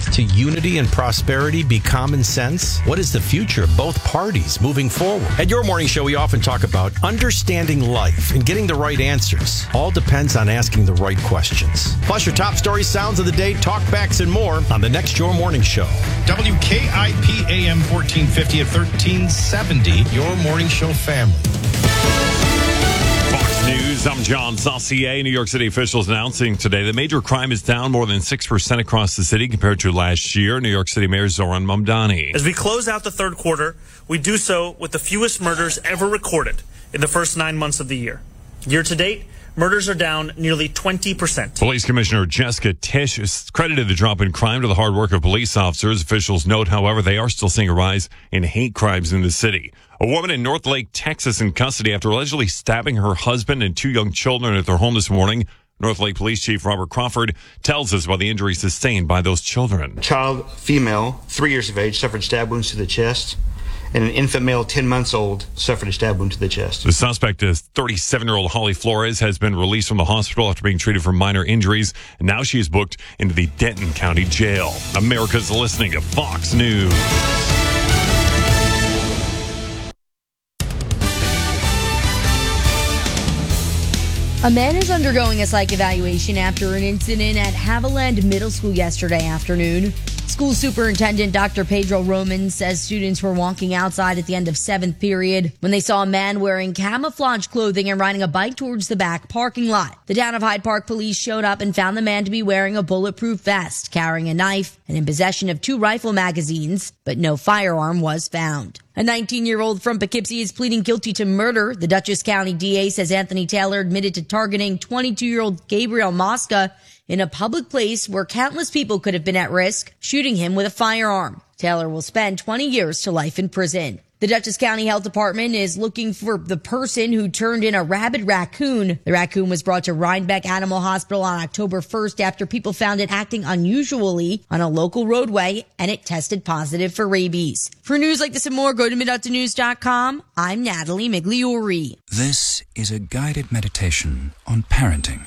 path to unity and prosperity be common sense? What is the future of both parties moving forward? At Your Morning Show, we often talk about understanding life and getting the right answers. All depends on asking the right questions. Plus, your top stories, sounds of the day, talkbacks, and more on the next Your Morning Show. WKIP AM 1450 at 1370, Your Morning Show family. Fox News, I'm John Saucier. New York City officials announcing today that major crime is down more than 6% across the city compared to last year. New York City Mayor Zohran Mamdani. As we close out the third quarter, we do so with the fewest murders ever recorded in the first 9 months of the year. Year to date, murders are down nearly 20%. Police Commissioner Jessica Tisch has credited the drop in crime to the hard work of police officers. Officials note, however, they are still seeing a rise in hate crimes in the city. A woman in North Lake, Texas, in custody after allegedly stabbing her husband and 2 young children at their home this morning. North Lake Police Chief Robert Crawford tells us about the injuries sustained by those children. Child, female, 3 years of age, suffered stab wounds to the chest, and an infant male, 10 months old, suffered a stab wound to the chest. The suspect is 37-year-old Holly Flores, has been released from the hospital after being treated for minor injuries, and now she is booked into the Denton County Jail. America's listening to Fox News. A man is undergoing a psych evaluation after an incident at Haviland Middle School yesterday afternoon. School Superintendent Dr. Pedro Roman says students were walking outside at the end of 7th period when they saw a man wearing camouflage clothing and riding a bike towards the back parking lot. The Town of Hyde Park police showed up and found the man to be wearing a bulletproof vest, carrying a knife, and in possession of 2 rifle magazines, but no firearm was found. A 19-year-old from Poughkeepsie is pleading guilty to murder. The Dutchess County DA says Anthony Taylor admitted to targeting 22-year-old Gabriel Mosca in a public place where countless people could have been at risk, shooting him with a firearm. Taylor will spend 20 years to life in prison. The Dutchess County Health Department is looking for the person who turned in a rabid raccoon. The raccoon was brought to Rhinebeck Animal Hospital on October 1st after people found it acting unusually on a local roadway, and it tested positive for rabies. For news like this and more, go to MidOptaNews.com. I'm Natalie Migliori. This is a guided meditation on parenting.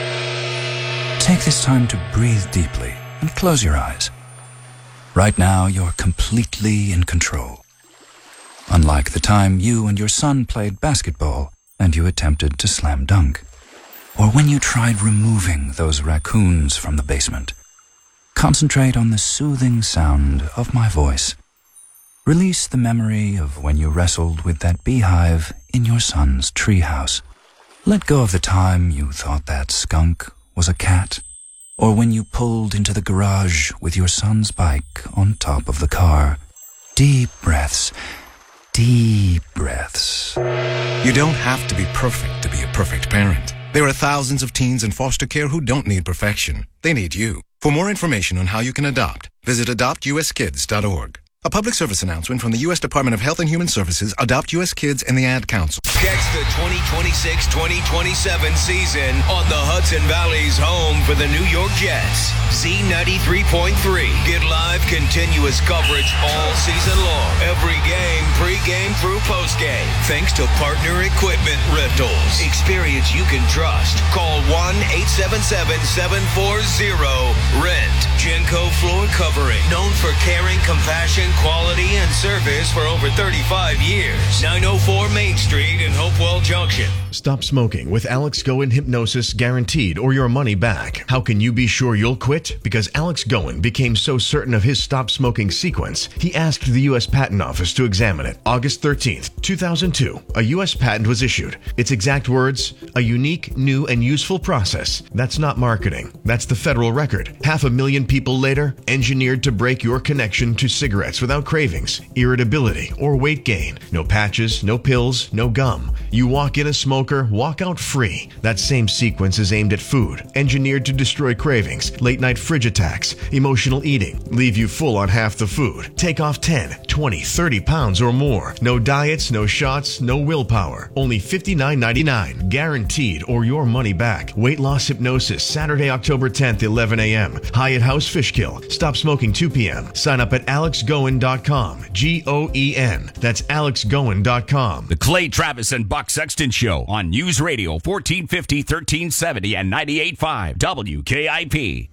Take this time to breathe deeply and close your eyes. Right now, you're completely in control. Unlike the time you and your son played basketball and you attempted to slam dunk. Or when you tried removing those raccoons from the basement. Concentrate on the soothing sound of my voice. Release the memory of when you wrestled with that beehive in your son's treehouse. Let go of the time you thought that skunk was a cat. Or when you pulled into the garage with your son's bike on top of the car. Deep breaths. Deep breaths. You don't have to be perfect to be a perfect parent. There are thousands of teens in foster care who don't need perfection. They need you. For more information on how you can adopt, visit adoptuskids.org. A public service announcement from the U.S. Department of Health and Human Services, Adopt U.S. Kids, and the Ad Council. Catch the 2026-2027 season on the Hudson Valley's home for the New York Jets. Z93.3. Get live, continuous coverage all season long. Every game, pre-game through post-game. Thanks to Partner Equipment Rentals. Experience you can trust. Call 1-877-740-RENT. Genco Floor Covering. Known for caring, compassion, quality, and service for over 35 years. 904 Main Street in Hopewell Junction. Stop smoking with Alex Goen Hypnosis guaranteed or your money back. How can you be sure you'll quit? Because Alex Goen became so certain of his stop smoking sequence, he asked the U.S. Patent Office to examine it. August 13th, 2002, a U.S. patent was issued. Its exact words, a unique, new, and useful process. That's not marketing. That's the federal record. 500,000 people later, engineered to break your connection to cigarettes without cravings, irritability, or weight gain. No patches, no pills, no gum. You walk in a smoker, walk out free. That same sequence is aimed at food, engineered to destroy cravings, late-night fridge attacks, emotional eating, leave you full on half the food, take off 10, 20, 30 pounds or more. No diets, no shots, no willpower. Only $59.99, guaranteed or your money back. Weight loss hypnosis, Saturday, October 10th, 11 a.m. Hyatt House Fishkill. Stop smoking 2 p.m. Sign up at alexgoen.com. Goen. That's alexgoen.com. The Clay Travis and Buck Sexton Show on News Radio 1450, 1370, and 98.5 WKIP.